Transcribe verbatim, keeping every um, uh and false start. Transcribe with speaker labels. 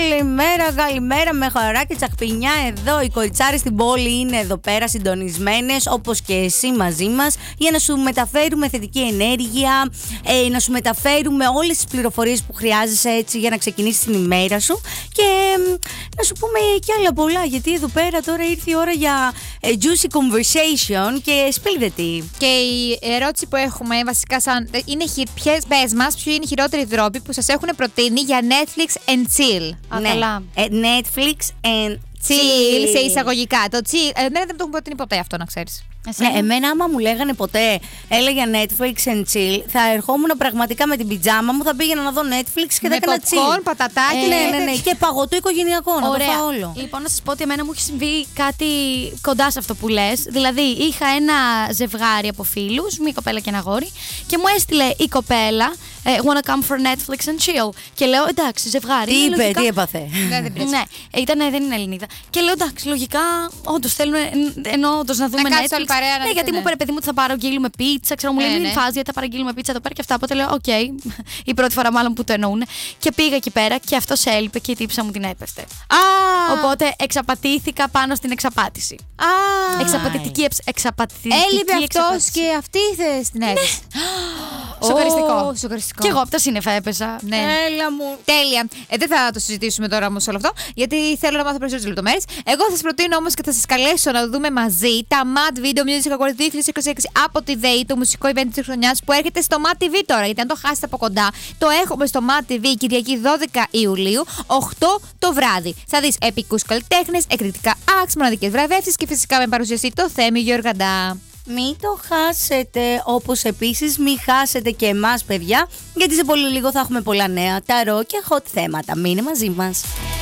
Speaker 1: Καλημέρα, καλημέρα με χαρά και τσαχπινιά εδώ. Οι κοριτσάρες στην πόλη είναι εδώ πέρα συντονισμένες, όπως και εσύ μαζί μας, για να σου μεταφέρουμε θετική ενέργεια, ε, να σου μεταφέρουμε όλες τις πληροφορίες που χρειάζεσαι έτσι για να ξεκινήσεις την ημέρα σου και ε, να σου πούμε και άλλα πολλά. Γιατί εδώ πέρα τώρα ήρθε η ώρα για ε, juicy conversation και spill the tea.
Speaker 2: Και η ερώτηση που έχουμε βασικά σαν είναι ποιες, πες μας, ποιοι είναι οι χειρότεροι τρόποι που σας έχουν προτείνει για Netflix and chill.
Speaker 1: Α, ναι. Καλά. Ε, Netflix and
Speaker 2: chill, chill σε εισαγωγικά. Το chill, εμένα δεν το έχουν προτείνει ποτέ αυτό, να ξέρεις.
Speaker 1: Ναι, εμένα άμα μου λέγανε ποτέ έλεγε Netflix and chill, θα ερχόμουν πραγματικά με την πιτζάμα μου, θα πήγαινα να δω Netflix και θα έκανα chill.
Speaker 2: Με popcorn, πατατάκι.
Speaker 1: Ε, ναι, ναι, ναι. Και παγωτό οικογενειακό, να
Speaker 3: Ωραία.
Speaker 1: το φάω όλο.
Speaker 3: Λοιπόν, να σας πω ότι εμένα μου έχει συμβεί κάτι κοντά σε αυτό που λες. Δηλαδή, είχα ένα ζευγάρι από φίλους, μια κοπέλα και ένα αγόρι, και μου έστειλε η κοπέλα ε, wanna come for Netflix and chill. Και λέω εντάξει, ζευγάρι.
Speaker 1: Τι είπε,
Speaker 3: λογικά...
Speaker 1: τι έπαθε.
Speaker 3: Ναι, ήταν, δεν είναι Ελληνίδα. Και λέω εντάξει, λογικά όντως θέλουν ενώ όντως να δούμε
Speaker 2: να
Speaker 3: Netflix.
Speaker 2: Παρέα,
Speaker 3: ναι, γιατί
Speaker 2: ναι.
Speaker 3: μου είπε παιδί μου ότι θα παραγγείλουμε πίτσα. Ξέρω, μου
Speaker 2: ναι,
Speaker 3: λέει
Speaker 2: ναι.
Speaker 3: μην φας γιατί θα παραγγείλουμε πίτσα εδώ πέρα και αυτά. Οπότε λέω οκ, okay. η πρώτη φορά μάλλον που το εννοούν. Και πήγα εκεί πέρα και αυτό έλειπε και η τύψα μου την έπεφτε.
Speaker 2: Α!
Speaker 3: Οπότε εξαπατήθηκα πάνω στην εξαπάτηση.
Speaker 2: Α!
Speaker 3: Εξαπατητική εξαπατητική.
Speaker 2: Έλειπε αυτός και αυτή στην έπεσε.
Speaker 3: Σοκαριστικό.
Speaker 2: Oh, σοκαριστικό.
Speaker 3: Και εγώ από τα σύννεφα έπεσα.
Speaker 2: Ναι.
Speaker 1: Έλα μου.
Speaker 2: Τέλεια. Ε, δεν θα το συζητήσουμε τώρα όμως όλο αυτό, γιατί θέλω να μάθω περισσότερες λεπτομέρειες. Εγώ θα σας προτείνω όμως και θα σας καλέσω να δούμε μαζί τα Mad Video Music Awards δύο χιλιάδες είκοσι έξι από τη ΔΕΗ, το μουσικό event της χρονιάς που έρχεται στο Mad τι βι τώρα. Γιατί αν το χάσετε από κοντά, το έχουμε στο Mad τι βι Κυριακή δώδεκα Ιουλίου, οκτώ το βράδυ. Θα δεις επικούς καλλιτέχνες, εκρηκτικά acts, μοναδικές βραβεύσεις και φυσικά με παρουσιαστή το Θέμη Γιοργαντά.
Speaker 1: Μην το χάσετε, όπως επίσης μην χάσετε και εμάς παιδιά, γιατί σε πολύ λίγο θα έχουμε πολλά νέα, ταρό και hot θέματα. Μείνε μαζί μας.